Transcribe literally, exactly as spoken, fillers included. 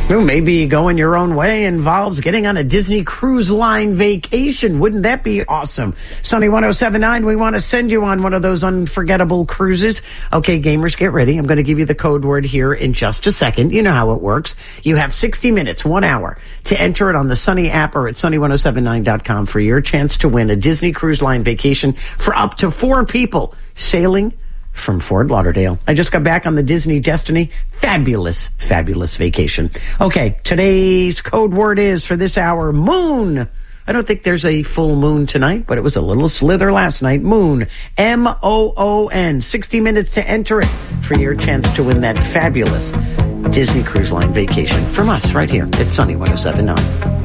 Well, maybe going your own way involves getting on a Disney Cruise Line vacation. Wouldn't that be awesome? Sunny one oh seven point nine, we want to send you on one of those unforgettable cruises. Okay, gamers, get ready. I'm going to give you the code word here in just a second. You know how it works. You have sixty minutes, one hour, to enter it on the Sunny app or at sunny one oh seven nine dot com for your chance to win a Disney Cruise Line vacation for up to four people sailing from Fort Lauderdale. I just got back on the Disney Destiny. Fabulous, fabulous vacation. Okay, today's code word is for this hour, moon. I don't think there's a full moon tonight, but it was a little slither last night. Moon. M O O N. sixty minutes to enter it for your chance to win that fabulous Disney Cruise Line vacation from us right here at Sunny one oh seven point nine.